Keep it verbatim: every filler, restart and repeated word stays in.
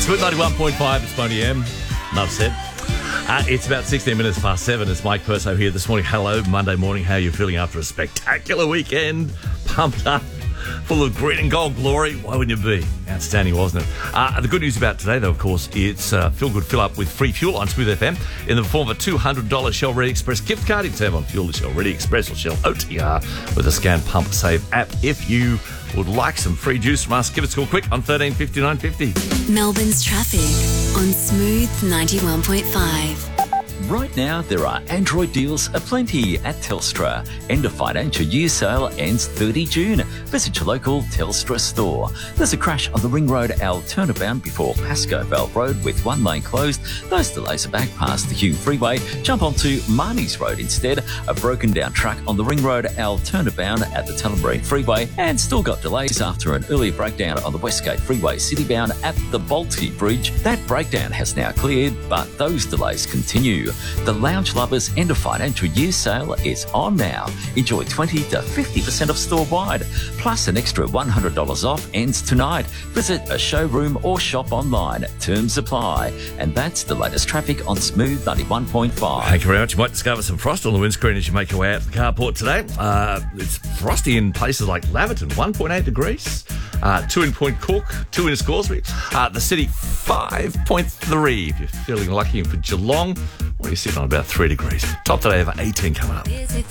Smooth ninety-one point five, it's Boney M. Enough said. Uh, it's about sixteen minutes past seven. It's Mike Perso here this morning. Hello, Monday morning. How are you feeling after a spectacular weekend? Pumped up, full of green and gold glory. Why wouldn't you be? Outstanding, wasn't it? Uh, the good news about today, though, of course, it's uh, Feel Good Fill Up with free fuel on Smooth F M in the form of a two hundred dollars Shell Ready Express gift card. You can save on fuel at Shell Ready Express or Shell O T R with a Scan Pump Save app. If you would like some free juice from us, give us a call quick on thirteen fifty-nine fifty. Melbourne's traffic on Smooth ninety-one point five. Right now, there are Android deals aplenty at Telstra. End of financial year sale ends thirty June. Visit your local Telstra store. There's a crash on the Ring Road L turnabout before Pascoe Vale Road with one lane closed. Those delays are back past the Hume Freeway. Jump onto Marnie's Road instead. A broken down truck on the Ring Road L turnabout at the Tullamarine Freeway, and still got delays after an earlier breakdown on the Westgate Freeway citybound at the Balti Bridge. That breakdown has now cleared, but those delays continue. The Lounge Lovers end of financial year sale is on now. Enjoy twenty to fifty percent off store-wide, plus an extra one hundred dollars off ends tonight. Visit a showroom or shop online. Terms apply. And that's the latest traffic on Smooth ninety-one point five. Thank you very much. You might discover some frost on the windscreen as you make your way out to the carport today. Uh, it's frosty in places like Laverton, one point eight degrees. Uh, two in Point Cook, two in Scoresby. Uh, the city, five point three. If you're feeling lucky, for Geelong, well, you're sitting on about three degrees. Top today of eighteen coming up.